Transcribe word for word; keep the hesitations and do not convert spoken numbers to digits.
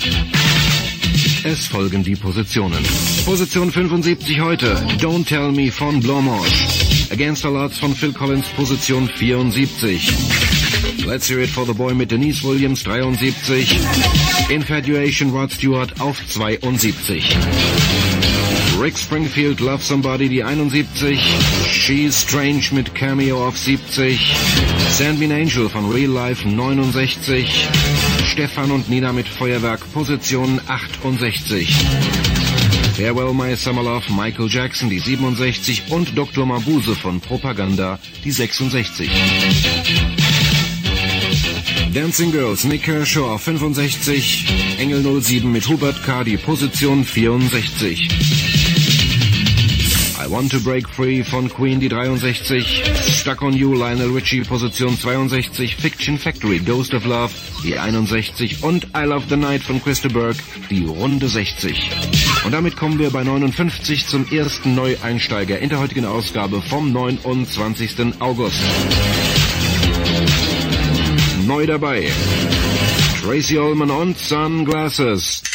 Es folgen die Positionen. Position fünfundsiebzig heute, Don't Tell Me von Blanche. Against All Odds von Phil Collins, Position vierundsiebzig. Let's Hear It for the Boy mit Denise Williams, dreiundsiebzig. Infatuation, Rod Stewart auf zweiundsiebzig. Rick Springfield, Love Somebody, die einundsiebzig. She's Strange mit Cameo auf siebzig. Send Me an Angel von Real Life, neunundsechzig. Stefan und Nina mit Feuerwerk, Position achtundsechzig. Farewell My Summer Love, Michael Jackson, die siebenundsechzig. Und Doktor Mabuse von Propaganda, die sechsundsechzig. Dancing Girls, Nick Kershaw auf fünfundsechzig. Engel null sieben mit Hubert K., die Position vierundsechzig. I Want to Break Free von Queen, die dreiundsechzig. Stuck on You, Lionel Richie, Position zweiundsechzig. Fiction Factory, Ghost of Love, die einundsechzig. Und I Love the Night von Christa Burke, die runde sechzig. Und damit kommen wir bei neunundfünfzig zum ersten Neueinsteiger in der heutigen Ausgabe vom neunundzwanzigsten August. Neu dabei, Tracy Ullman und Sunglasses.